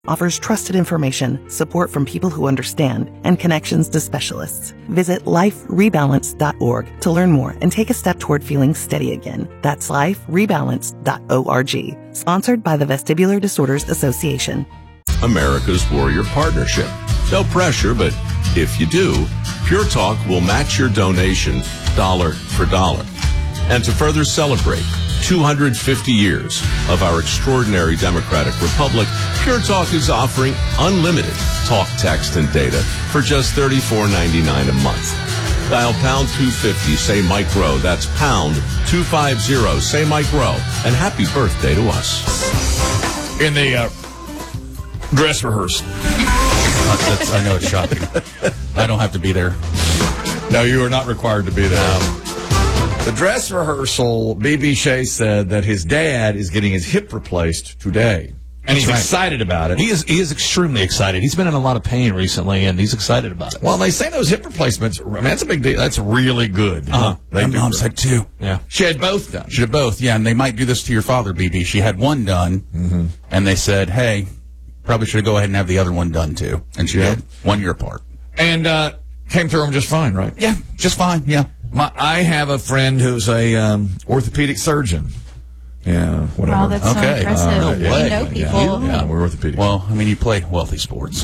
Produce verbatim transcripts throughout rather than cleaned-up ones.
offers trusted information, support from people who understand, and connections to specialists. Visit life rebalance dot org to learn more and take a step toward feeling steady again. That's life rebalance dot org. Sponsored by the Vestibular Disorders Association. America's Warrior Partnership. No pressure, but if you do, Pure Talk will match your donation dollar for dollar. And to further celebrate two hundred fifty years of our extraordinary democratic republic, Pure Talk is offering unlimited talk, text, and data for just thirty-four ninety-nine a month. Dial pound two fifty, say Mike Rowe. That's pound two fifty, say Mike Rowe. And happy birthday to us. In the uh, dress rehearsal. That's, I know it's shocking. I don't have to be there. No, you are not required to be there. The dress rehearsal, B B. Shea said that his dad is getting his hip replaced today. And he's right. excited about it. He is he is extremely excited. He's been in a lot of pain recently, and he's excited about it. Well, they say those hip replacements, I mean, that's a big deal. That's really good. Uh-huh. They My do mom's great. had two. Yeah. She had both done. She had both, yeah, and they might do this to your father, B B. She had one done, mm-hmm. and they said, hey, probably should go ahead and have the other one done, too. And she Yeah. did, one year apart. And uh, came through them just fine, right? Yeah, just fine, yeah. My, I have a friend who's a um, orthopedic surgeon. Yeah, whatever. Wow, that's Okay. so impressive. Uh, we yeah. know people. Yeah, yeah, we're orthopedic. Well, I mean, you play wealthy sports.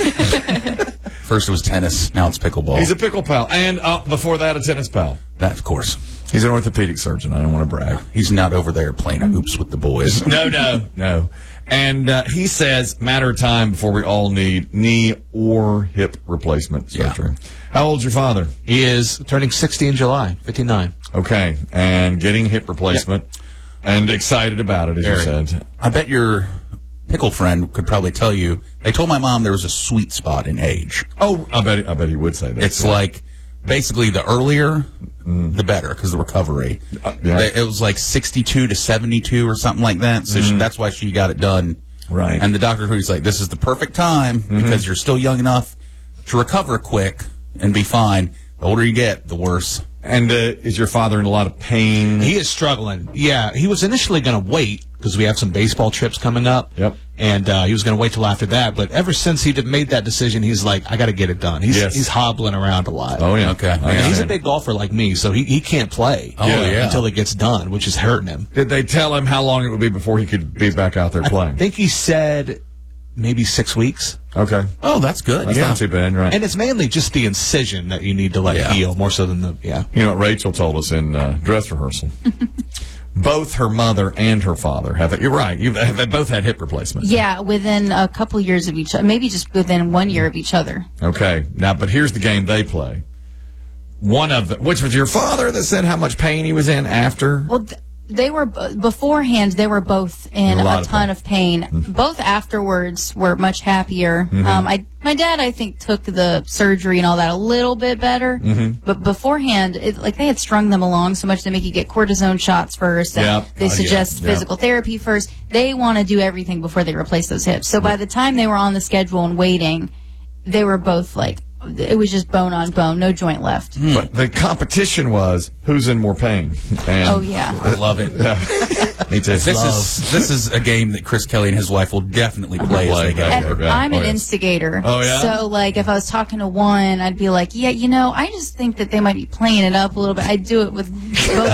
First it was tennis, now it's pickleball. He's a pickle pal. And uh, before that, a tennis pal. That, of course. He's an orthopedic surgeon. I don't want to brag. He's not over there playing hoops with the boys. No, no, no. And uh, he says, matter of time before we all need knee or hip replacement surgery. Yeah. How old's your father? He is turning sixty in July, fifty-nine. Okay, and getting hip replacement, and excited about it, as Very. you said. I bet your pickle friend could probably tell you, they told my mom there was a sweet spot in age. Oh, I bet, I bet he would say that. It's like basically the earlier, Mm. the better because the recovery. Uh, yeah. They- It was like sixty-two to seventy-two or something like that. So she, that's why she got it done. Right. And the doctor was like, this is the perfect time because you're still young enough to recover quick and be fine. The older you get, the worse. And uh, is your father in a lot of pain? He is struggling. Yeah, he was initially going to wait because we have some baseball trips coming up. Yep. And uh, he was going to wait till after that. But ever since he did, made that decision, he's like, I got to get it done. He's Yes. he's hobbling around a lot. Oh, yeah. Okay. I And got he's a it. big golfer like me, so he, he can't play Oh, yeah. until it gets done, which is hurting him. Did they tell him how long it would be before he could be back out there I playing? think he said maybe six weeks. Okay. Oh, that's good. That's yeah. not too bad, right? And it's mainly just the incision that you need to let Yeah. heal, more so than the, yeah. You know what Rachel told us in uh, dress rehearsal? Both her mother and her father have it. You're right. You've, they both had hip replacements. Yeah, within a couple years of each other, maybe just within one year of each other. Okay. Now, but here's the game they play. One of them, which was your father that said how much pain he was in after? Well, th- they were b- beforehand. They were both in A lot a of ton of pain. Both afterwards were much happier. Um, I, my dad, I think, took the surgery and all that a little bit better. But beforehand, it, like they had strung them along so much they make you get cortisone shots first. And Yep. they Oh, yeah. suggest Yep. physical therapy first. They want to do everything before they replace those hips. So by the time they were on the schedule and waiting, they were both like, it was just bone on bone, no joint left. But the competition was who's in more pain. And Oh yeah. I love it. Me too. This is this is a game that Chris Kelly and his wife will definitely play as they go. Play. And Okay. I'm Oh, an yes. instigator. Oh, yeah? So, like, if I was talking to one, I'd be like, yeah, you know, I just think that they might be playing it up a little bit. I'd do it with both of them.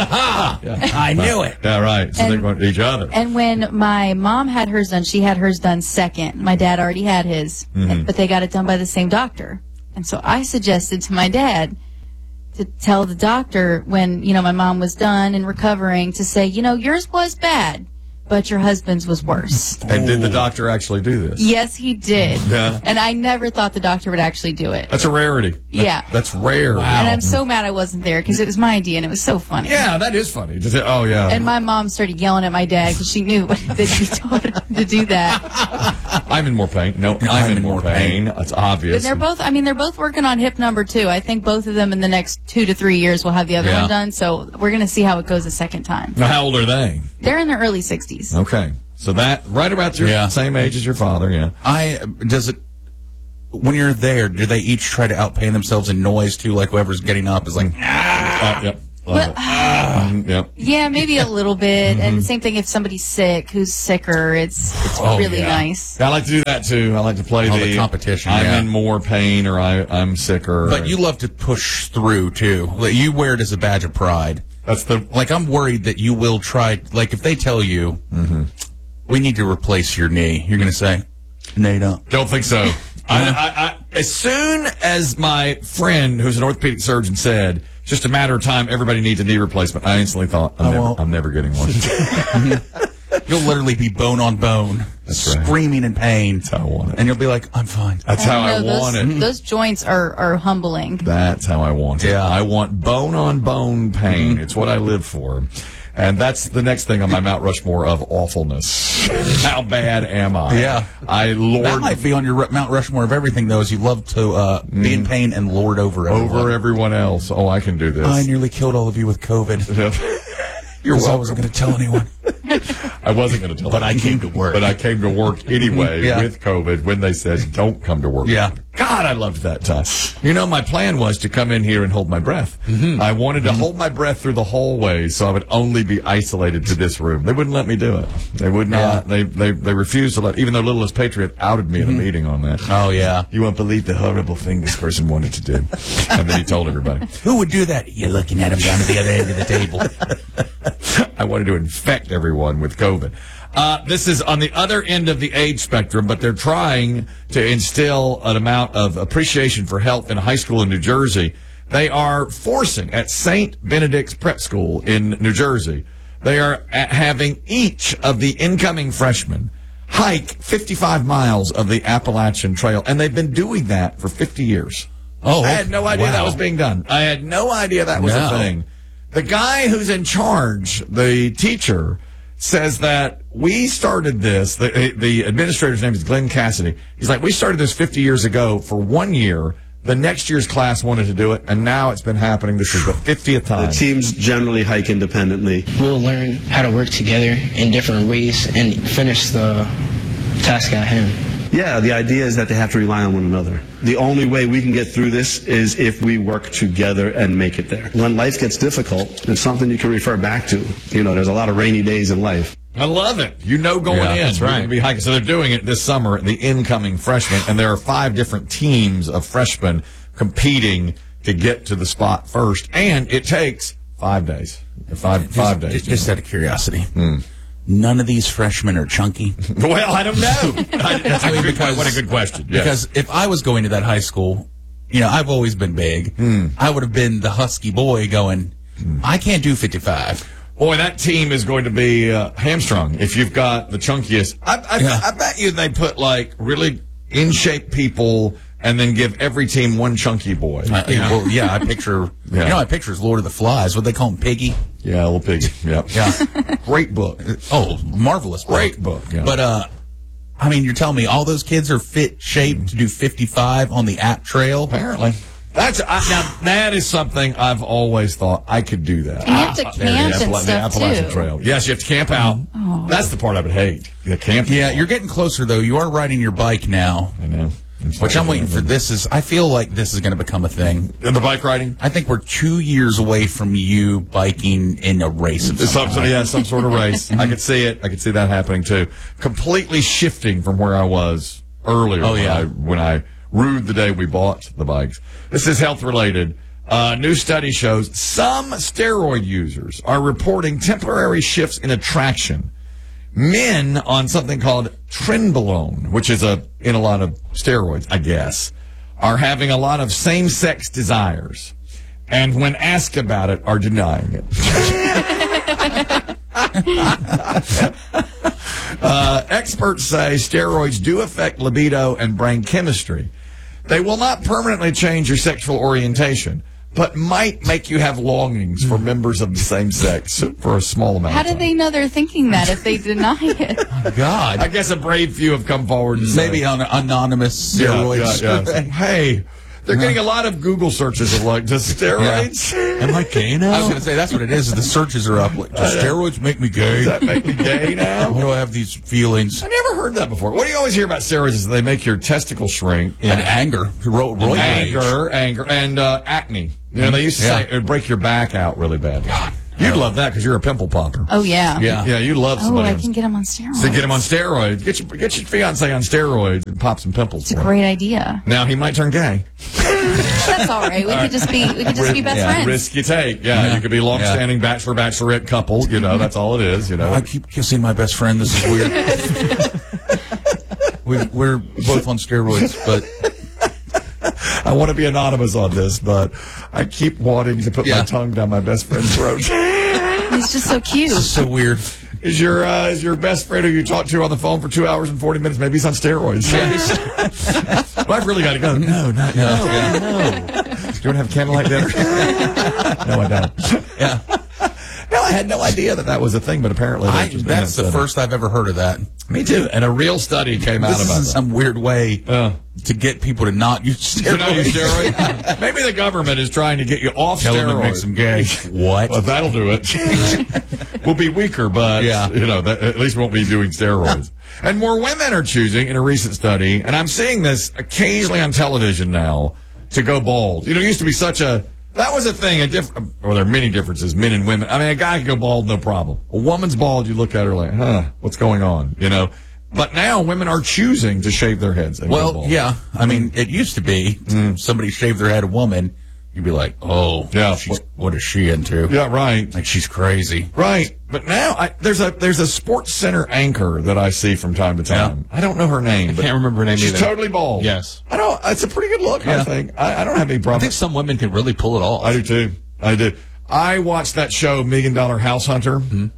I knew it. Yeah, right. So And- they're going to each other. And when my mom had hers done, she had hers done second. My dad already had his, Mm-hmm. but they got it done by the same doctor. And so I suggested to my dad to tell the doctor when, you know, my mom was done and recovering to say, you know, yours was bad, but your husband's was worse. And did the doctor actually do this? Yes, he did. Yeah. And I never thought the doctor would actually do it. That's a rarity. That's, Yeah. That's rare. And I'm so mad I wasn't there because it was my idea and it was so funny. Yeah, that is funny. Just, oh, yeah. And my mom started yelling at my dad because she knew that he told her to do that. I'm in more pain. No, I'm, in more pain. It's But obvious. they're both, I mean, they're both working on hip number two. I think both of them in the next two to three years will have the other Yeah. one done. So we're going to see how it goes a second time. Now, how old are they? They're in their early sixties. Okay. So that, right about your Yeah. same age as your father, yeah. I does it when you're there. Do they each try to outpain themselves in noise too? Like whoever's getting up is like, Uh, yep. But, Um, yep. yeah, maybe a little bit. And the same thing if somebody's sick, who's sicker, it's it's Oh, really yeah. nice. I like to do that too. I like to play Oh, the, the competition, I'm yeah. in more pain, or I, I'm sicker. But you love to push through too. Like, you wear it as a badge of pride. That's the Like, I'm worried that you will try. Like, if they tell you we need to replace your knee, you're going to say, "No, you don't." Don't think so. I, I, I, as soon as my friend, who's an orthopedic surgeon, said, "It's just a matter of time, everybody needs a knee replacement," I instantly thought, I'm, I never, won't. I'm never getting one. You'll literally be bone on bone, That's right. screaming in pain. That's how I want it. And you'll be like, "I'm fine." That's how I know, those, want it. Those joints are, are humbling. That's how I want it. Yeah. I want bone on bone pain. It's what I live for. And that's the next thing on my Mount Rushmore of awfulness. How bad am I? Yeah. I That lord might be on your Ru- Mount Rushmore of everything, though, is you love to uh, be in pain and lord over everyone. over everyone else. Oh, I can do this. I nearly killed all of you with COVID. You're Because I welcome. wasn't going to tell anyone. I wasn't going to tell But I anyone. came to work. But I came to work anyway Yeah. with COVID when they said, don't come to work. Yeah. God, I loved that time. You know, my plan was to come in here and hold my breath. I wanted to hold my breath through the hallway so I would only be isolated to this room. They wouldn't let me do it. They would not. They, they they refused to let, even though Littlest Patriot outed me in a meeting on that. Oh, yeah. You won't believe the horrible thing this person wanted to do. And then he told everybody. Who would do that? You're looking at him down at the other end of the table. I wanted to infect everyone with COVID. Uh, this is on the other end of the age spectrum, but they're trying to instill an amount of appreciation for health in a high school in New Jersey. They are forcing at Saint Benedict's Prep School in New Jersey. They are a- having each of the incoming freshmen hike fifty-five miles of the Appalachian Trail, and they've been doing that for fifty years. Oh, I had no idea wow. that was being done. I had no idea that was No. a thing. The guy who's in charge, the teacher, says that we started this. The, the administrator's name is Glenn Cassidy. He's like, we started this fifty years ago for one year. The next year's class wanted to do it, and now it's been happening. This is the fiftieth time. The teams generally hike independently. We'll learn how to work together in different ways and finish the task at hand. Yeah, the idea is that they have to rely on one another. The only way we can get through this is if we work together and make it there. When life gets difficult, it's something you can refer back to. You know, there's a lot of rainy days in life. I love it. You know going Yeah, in. that's You're right. gonna be hiking. So they're doing it this summer, the incoming freshmen, and there are five different teams of freshmen competing to get to the spot first, and it takes five days. Five five days. Just, just out of curiosity. None of these freshmen are chunky. Well, I don't know. I, that's I a mean, good, because- what a good question. Yes. Because if I was going to that high school, you know, I've always been big. I would have been the husky boy going, I can't do fifty-five. Boy, that team is going to be uh, hamstrung if you've got the chunkiest. I, I, Yeah. I bet you they put like really in shape people and then give every team one chunky boy. Uh, Well, yeah, I picture, Yeah. you know, I picture is Lord of the Flies. What they call him, Piggy? Yeah, little piggy. Yep. Yeah. Great book. Oh, marvelous book. Great book, yeah. But, uh, I mean, you're telling me all those kids are fit shape to do fifty-five on the app trail? Apparently. That's I, now that is something I've always thought I could do that. And you have to Ah, camp there it is, and the stuff, Appalachian too. Trail. Yes, you have to camp out. That's the part I would hate. The camping. Yeah, you're getting closer, though. You are riding your bike now, I know. which I'm waiting for. This is, I feel like this is going to become a thing. And the bike riding. I think we're two years away from you biking in a race of some Some, kind. yeah, some sort of race. I could see it. I could see that happening too. Completely shifting from where I was earlier. Oh, yeah. When I, when I rued the day we bought the bikes. This is health related. Uh, new study shows some steroid users are reporting temporary shifts in attraction. Men on something called trenbolone, which is a in a lot of steroids, I guess, are having a lot of same-sex desires, and when asked about it, are denying it. uh, experts say steroids do affect libido and brain chemistry. They will not permanently change your sexual orientation, but might make you have longings for members of the same sex for a small amount How of do time. they know they're thinking that if they deny it? God. I guess a brave few have come forward and said, Maybe on an anonymous Yeah, steroids. yeah, yeah. Hey, They're getting a lot of Google searches of like, does steroids? Am I gay now? I was going to say, that's what it is. is The searches are up. Like, does steroids make me gay? Does that make me gay now? Why do I have these feelings? I never heard that before. What do you always hear about steroids is they make your testicles shrink. And anger. Ro- roid rage. Anger, anger, and uh, acne. You know, they used to Yeah. say it would break your back out really bad. You'd love that because you're a pimple popper. Oh, yeah. Yeah. Yeah, you love Oh, somebody I else. can get him on steroids. So get him on steroids. Get your, get your fiance on steroids and pop some pimples It's a for him. great idea. Now he might turn gay. That's all right. We could just be we could just be best yeah, friends. risk you take. Yeah, Yeah. you could be long-standing bachelor bachelorette couple. You know, that's all it is. You know, I keep kissing my best friend. This is weird. we, we're both on steroids, but I want to be anonymous on this, but I keep wanting to put my Yeah. tongue down my best friend's throat. He's just so cute. it's so weird. Is your uh, is your best friend who you talk to on the phone for two hours and forty minutes? Maybe he's on steroids. well, I've really got to go. No, not no, no. no. Do you want to have candlelight dinner? no, I don't. Yeah. No, I had no idea that that was a thing, but apparently I, there's just been that's that the study. first I've ever heard of that. Me too. And a real study came out This about is that. some weird way Uh. to get people to not use steroids. So now you steroid? Maybe the government is trying to get you off Tell them steroids. it makes them gay. What? Well, that'll do it. We'll be weaker, but Yeah. you know, that, at least we won't be doing steroids. And more women are choosing, in a recent study, and I'm seeing this occasionally on television now, to go bald. You know, it used to be such a that was a thing. A diff- well, there are many differences, men and women. I mean, a guy can go bald, no problem. A woman's bald, you look at her like, huh, what's going on? You know. But now women are choosing to shave their heads. And go Well, bald. yeah. I mean, it used to be somebody shaved their head a woman, you'd be like, oh, Yeah. she's, what is she into? Yeah, right. Like, she's crazy. Right, but now I, there's a there's a Sports Center anchor that I see from time to time. I don't know her name. I but can't remember her name she's either. totally bald. Yes. I don't. It's a pretty good look. I Yeah. think. I, I don't have any I problem. think some women can really pull it off. I do too. I do. I watched that show, Million Dollar House Hunter,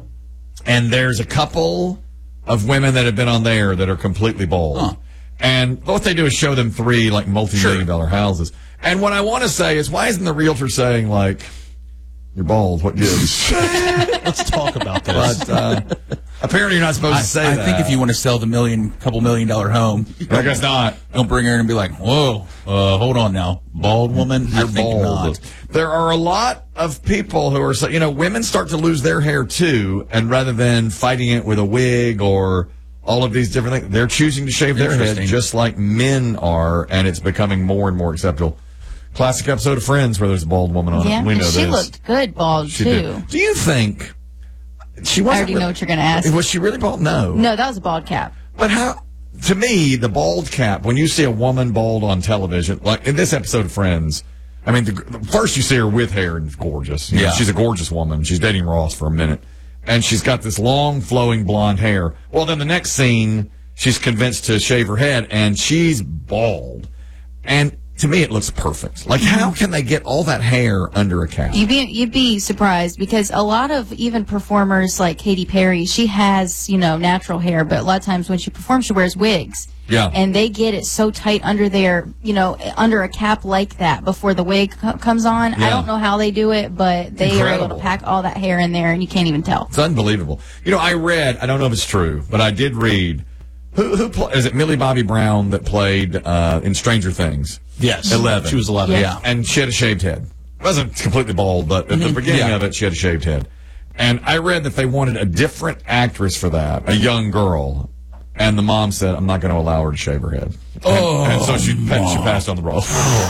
and there's a couple of women that have been on there that are completely bald. Huh. And what they do is show them three like multi-million dollar houses. And what I want to say is, why isn't the realtor saying like, "You're bald. What gives?" Let's talk about this. But uh, apparently, you're not supposed I, to say I that. think if you want to sell the million, couple million dollar home, I guess not. don't bring her in and be like, whoa, uh, hold on now. Bald woman? I You're think bald. not. There are a lot of people who are, so- you know, women start to lose their hair too, and rather than fighting it with a wig or all of these different things, they're choosing to shave their head Interesting. just like men are, and it's becoming more and more acceptable. Classic episode of Friends where there's a bald woman on Yeah, it. We and know she this. looked good bald She too. did. Do you think she wasn't? I already know what you're going to ask. Was she really bald? No. No, that was a bald cap. But how, to me, the bald cap, when you see a woman bald on television, like in this episode of Friends, I mean, the, first you see her with hair and it's gorgeous. You know, Yeah. she's a gorgeous woman. She's dating Ross for a minute. And she's got this long, flowing blonde hair. Well, then the next scene, she's convinced to shave her head and she's bald. And to me, it looks perfect. Like, how can they get all that hair under a cap? You'd be you'd be surprised because a lot of even performers like Katy Perry, she has you know natural hair, but a lot of times when she performs, she wears wigs. Yeah. And they get it so tight under their you know under a cap like that before the wig co- comes on. Yeah. I don't know how they do it, but they are able Incredible. to pack all that hair in there, and you can't even tell. It's unbelievable. You know, I read, I don't know if it's true, but I did read, who, who pl- is it Millie Bobby Brown that played uh, in Stranger Things? Yes. eleven. She was eleven. Yeah. Yeah. And she had a shaved head. Wasn't completely bald, but at the beginning Yeah. of it, she had a shaved head. And I read that they wanted a different actress for that, a young girl. And the mom said, I'm not going to allow her to shave her head. Oh, and, and so she, pa- she passed on the role.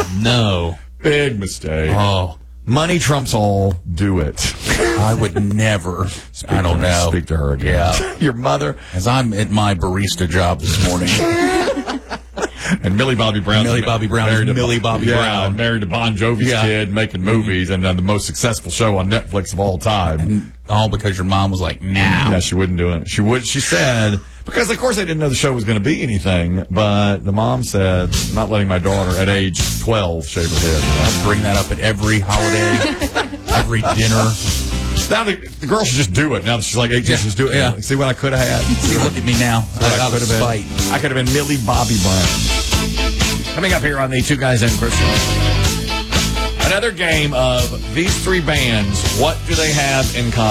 No. Big mistake. Oh, Money trumps all. Do it. I would never. I don't know. Speak to her again. Yeah. Your mother. As I'm at my barista job this morning. And Millie Bobby Brown. Millie Bobby Brown is to Millie Bobby yeah, Brown. Married to Bon Jovi's Yeah. kid, making movies, and uh, the most successful show on Netflix of all time. All because your mom was like, nah. Yeah, she wouldn't do it. She would. She said because, of course, they didn't know the show was going to be anything. But the mom said, "I'm not letting my daughter at age twelve shave her head." I bring that up at every holiday, every dinner. Now the, the girl should just do it. Now that she's like eighteen, she's do it. Yeah. See what I could have had. See, look at me now. What I Out of could have been. spite. I could have been Millie Bobby Brown. Coming up here on the Two Guys and Christian. Another game of these three bands, what do they have in common?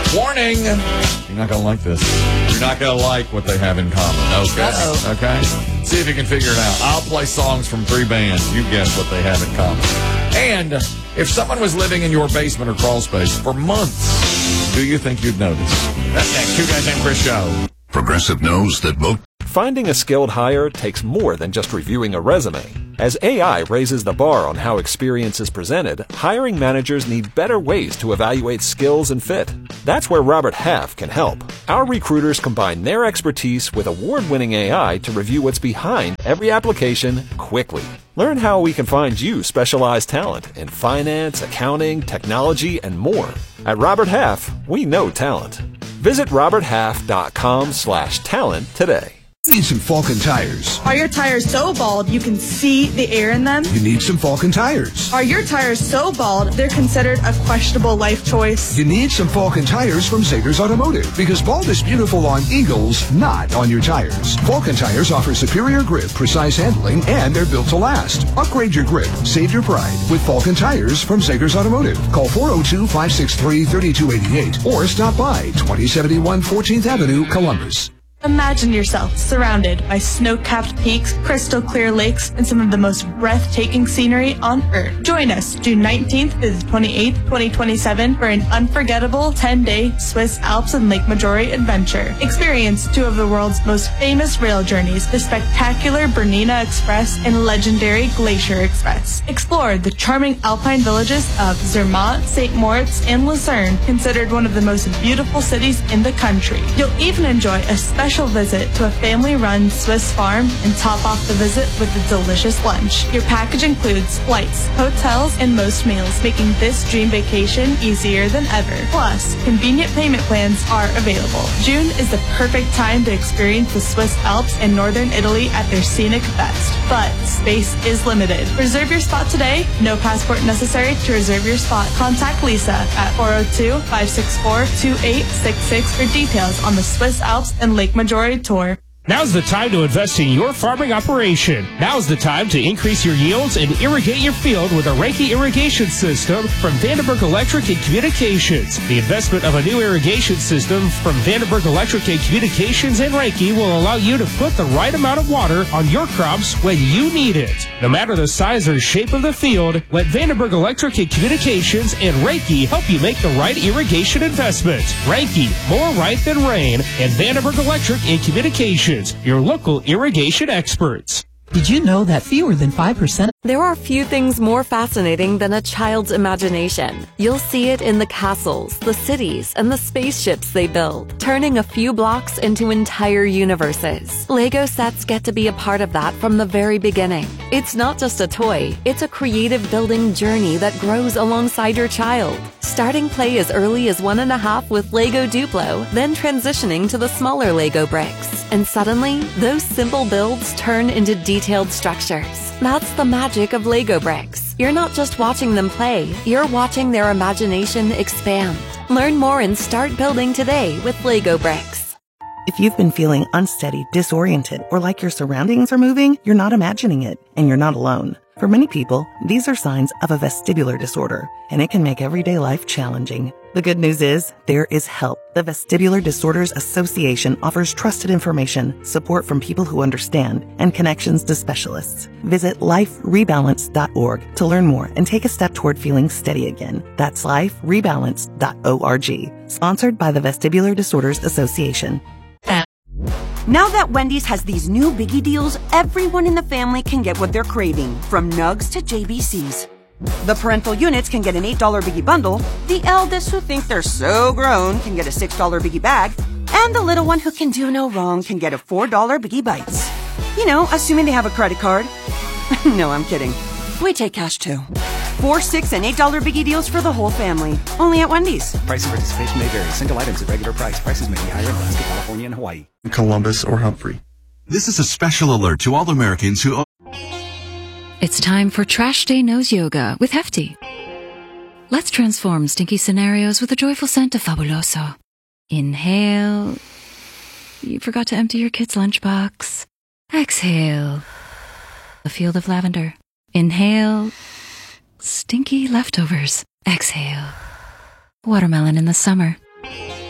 Warning! You're not going to like this. You're not going to like what they have in common. Okay? Uh-oh. Okay? See if you can figure it out. I'll play songs from three bands. You guess what they have in common. And if someone was living in your basement or crawl space for months, do you think you'd notice? That's next. Two Guys Named Chris Show. Progressive knows that both. Finding a skilled hire takes more than just reviewing a resume. As A I raises the bar on how experience is presented, hiring managers need better ways to evaluate skills and fit. That's where Robert Half can help. Our recruiters combine their expertise with award-winning A I to review what's behind every application quickly. Learn how we can find you specialized talent in finance, accounting, technology, and more. At Robert Half, we know talent. Visit roberthalf.com slash talent today. Need some Falcon tires. Are your tires so bald you can see the air in them? You need some Falcon tires. Are your tires so bald they're considered a questionable life choice? You need some Falcon tires from Zegers Automotive, because bald is beautiful on Eagles, not on your tires. Falcon tires offer superior grip, precise handling, and they're built to last. Upgrade your grip, save your pride with Falcon tires from Zegers Automotive. Call four oh two, five six three, three two eight eight or stop by twenty seventy-one fourteenth Avenue, Columbus. Imagine yourself surrounded by snow-capped peaks, crystal clear lakes, and some of the most breathtaking scenery on Earth. Join us June nineteenth to the twenty-eighth, twenty twenty-seven for an unforgettable ten-day Swiss Alps and Lake Maggiore adventure. Experience two of the world's most famous rail journeys, the spectacular Bernina Express and legendary Glacier Express. Explore the charming alpine villages of Zermatt, Saint Moritz, and Lucerne, considered one of the most beautiful cities in the country. You'll even enjoy a special Special visit to a family-run Swiss farm and top off the visit with a delicious lunch. Your package includes flights, hotels, and most meals, making this dream vacation easier than ever. Plus, convenient payment plans are available. June is the perfect time to experience the Swiss Alps and northern Italy at their scenic best. But space is limited. Reserve your spot today. No passport necessary to reserve your spot. Contact Lisa at four oh two, five six four, two eight six six for details on the Swiss Alps and Lake Maggiore tour. Now's the time to invest in your farming operation. Now's the time to increase your yields and irrigate your field with a Reiki irrigation system from Vandenberg Electric and Communications. The investment of a new irrigation system from Vandenberg Electric and Communications and Reiki will allow you to put the right amount of water on your crops when you need it. No matter the size or shape of the field, let Vandenberg Electric and Communications and Reiki help you make the right irrigation investment. Reiki, more right than rain, and Vandenberg Electric and Communications, your local irrigation experts. Did you know that fewer than five percent? There are few things more fascinating than a child's imagination. You'll see it in the castles, the cities, and the spaceships they build, turning a few blocks into entire universes. Lego sets get to be a part of that from the very beginning. It's not just a toy, it's a creative building journey that grows alongside your child. Starting play as early as one and a half with Lego Duplo, then transitioning to the smaller Lego bricks. And suddenly, those simple builds turn into detailed structures. That's the magic of Lego bricks. You're not just watching them play, you're watching their imagination expand. Learn more and start building today with Lego bricks. If you've been feeling unsteady, disoriented, or like your surroundings are moving, you're not imagining it, and you're not alone. For many people, these are signs of a vestibular disorder, and it can make everyday life challenging. The good news is, there is help. The Vestibular Disorders Association offers trusted information, support from people who understand, and connections to specialists. Visit life rebalance dot org to learn more and take a step toward feeling steady again. That's life rebalance dot org. Sponsored by the Vestibular Disorders Association. Now that Wendy's has these new biggie deals, everyone in the family can get what they're craving, from nugs to J B Cs. The parental units can get an eight dollar biggie bundle, the eldest who think they're so grown can get a six dollar biggie bag, and the little one who can do no wrong can get a four dollar biggie bites. You know, assuming they have a credit card. No, I'm kidding. We take cash too. Four, six, and eight dollar biggie deals for the whole family. Only at Wendy's. Price and participation may vary. Single items at regular price. Prices may be higher in Alaska, California, and Hawaii. Columbus or Humphrey. This is a special alert to all Americans who... It's time for Trash Day Nose Yoga with Hefty. Let's transform stinky scenarios with a joyful scent of Fabuloso. Inhale. You forgot to empty your kid's lunchbox. Exhale. A field of lavender. Inhale. Stinky leftovers. Exhale. Watermelon in the summer.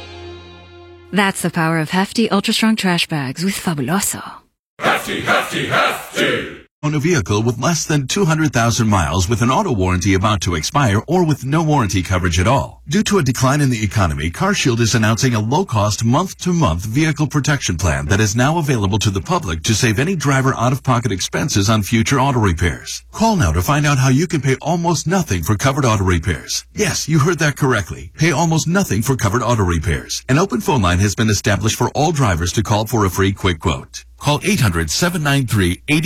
That's the power of hefty, ultra-strong trash bags with Fabuloso. Hefty, hefty, hefty! On a vehicle with less than two hundred thousand miles with an auto warranty about to expire or with no warranty coverage at all. Due to a decline in the economy, CarShield is announcing a low-cost month-to-month vehicle protection plan that is now available to the public to save any driver out-of-pocket expenses on future auto repairs. Call now to find out how you can pay almost nothing for covered auto repairs. Yes, you heard that correctly. Pay almost nothing for covered auto repairs. An open phone line has been established for all drivers to call for a free quick quote. Call eight hundred, seven nine three, eight